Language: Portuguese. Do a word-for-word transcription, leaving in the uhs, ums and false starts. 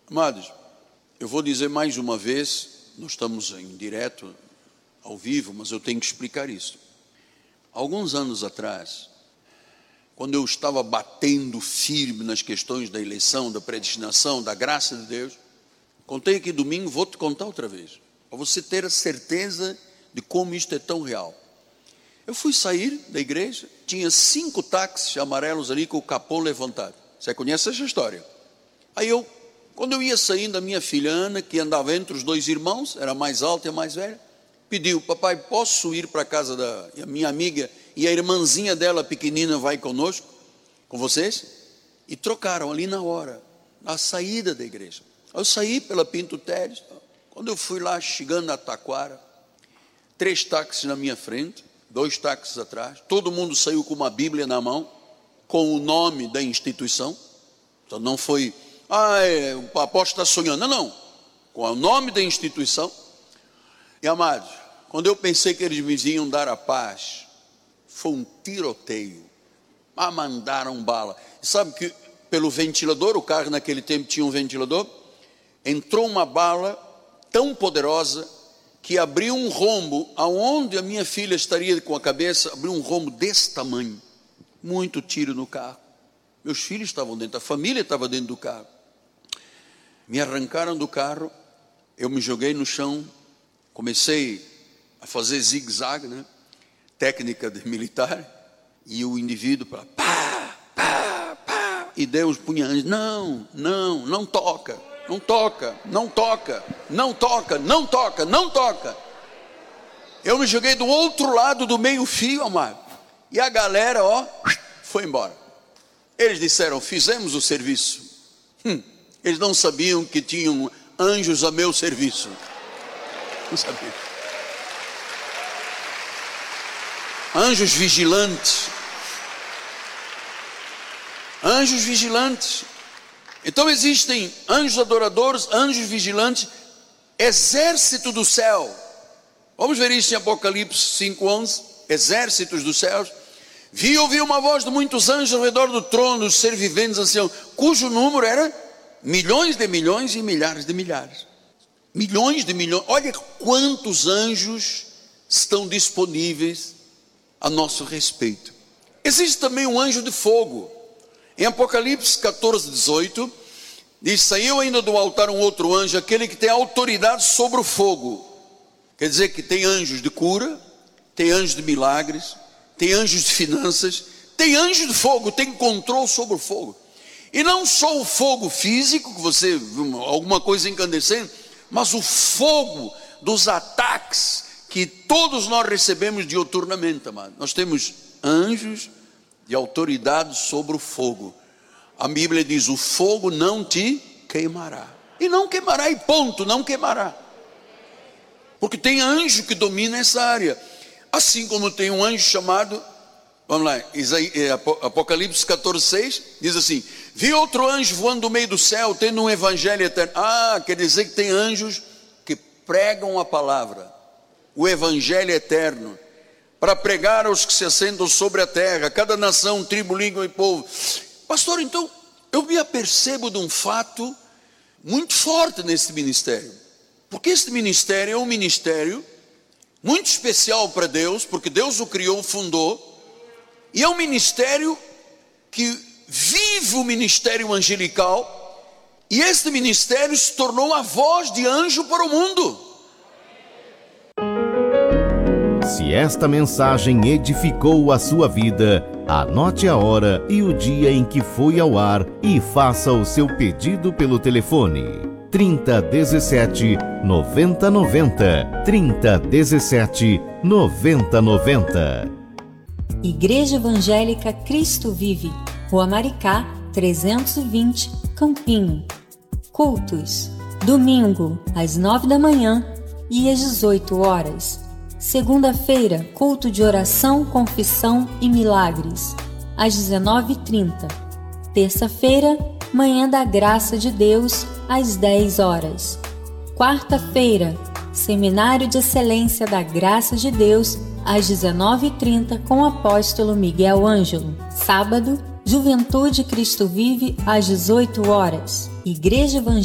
Amados, eu vou dizer mais uma vez, nós estamos em direto, ao vivo, mas eu tenho que explicar isso. Alguns anos atrás, quando eu estava batendo firme nas questões da eleição, da predestinação, da graça de Deus, contei aqui domingo, vou te contar outra vez, para você ter a certeza de como isto é tão real. Eu fui sair da igreja, tinha cinco táxis amarelos ali com o capô levantado. Você conhece essa história? Aí eu, quando eu ia saindo, a minha filha Ana, que andava entre os dois irmãos, era a mais alta e a mais velha, pediu: papai, posso ir para a casa da a minha amiga e a irmãzinha dela pequenina vai conosco, com vocês? E trocaram ali na hora, na saída da igreja. Eu saí pela Pinto Teres. Quando eu fui lá, chegando na Taquara, três táxis na minha frente, dois táxis atrás, todo mundo saiu com uma Bíblia na mão, com o nome da instituição. Então não foi, ah, é, o apóstolo está sonhando, não, não, com o nome da instituição. E amados, quando eu pensei que eles me vinham dar a paz, foi um tiroteio. Ah, mandaram bala. Sabe que pelo ventilador, o carro naquele tempo tinha um ventilador, entrou uma bala tão poderosa que abriu um rombo, aonde a minha filha estaria com a cabeça, abriu um rombo desse tamanho. Muito tiro no carro. Meus filhos estavam dentro, a família estava dentro do carro. Me arrancaram do carro, eu me joguei no chão, comecei a fazer zigue-zague, né? Técnica de militar, e o indivíduo para pá, pá, pá, e Deus punha anjos, não, não, não toca, não toca, não toca, não toca, não toca, não toca. Eu me joguei do outro lado do meio fio, amado, e a galera, ó, foi embora. Eles disseram: fizemos o serviço. Hum, eles não sabiam que tinham anjos a meu serviço. Não sabiam. Anjos vigilantes. Anjos vigilantes. Então existem anjos adoradores, anjos vigilantes, exército do céu. Vamos ver isso em Apocalipse cinco, onze. Exércitos dos céus. Vi e ouvi uma voz de muitos anjos ao redor do trono, dos seres viventes anciãos, cujo número era milhões de milhões e milhares de milhares. Milhões de milhões. Olha quantos anjos estão disponíveis a nosso respeito. Existe também um anjo de fogo. Em Apocalipse catorze, dezoito, diz: saiu ainda do altar um outro anjo, aquele que tem autoridade sobre o fogo. Quer dizer que tem anjos de cura, tem anjos de milagres, tem anjos de finanças, tem anjo de fogo, tem controle sobre o fogo. E não só o fogo físico, que você, alguma coisa incandescente, mas o fogo dos ataques que todos nós recebemos diuturnamente, amado. Nós temos anjos de autoridade sobre o fogo. A Bíblia diz: o fogo não te queimará. E não queimará, e ponto, não queimará. Porque tem anjo que domina essa área. Assim como tem um anjo chamado, vamos lá, Apocalipse catorze, seis, diz assim: vi outro anjo voando no meio do céu, tendo um evangelho eterno. Ah, quer dizer que tem anjos que pregam a palavra, o evangelho eterno, para pregar aos que se assentam sobre a terra, cada nação, tribo, língua e povo. Pastor, então, eu me apercebo de um fato muito forte nesse ministério, porque esse ministério é um ministério muito especial para Deus, porque Deus o criou, fundou, e é um ministério que vive o ministério angelical, e este ministério se tornou a voz de anjo para o mundo. Se esta mensagem edificou a sua vida, anote a hora e o dia em que foi ao ar e faça o seu pedido pelo telefone trinta, dezessete, noventa, noventa, trinta, dezessete, noventa, noventa. Igreja Evangélica Cristo Vive, Rua Maricá, trezentos e vinte, Campinho. Cultos: domingo, às nove da manhã e às dezoito horas. Segunda-feira, culto de oração, confissão e milagres, às dezenove e trinta. Terça-feira, manhã da graça de Deus, às dez horas. Quarta-feira, seminário de excelência da graça de Deus, às dezenove e trinta, com o apóstolo Miguel Ângelo. Sábado, Juventude Cristo Vive, às dezoito horas. Igreja Evangélica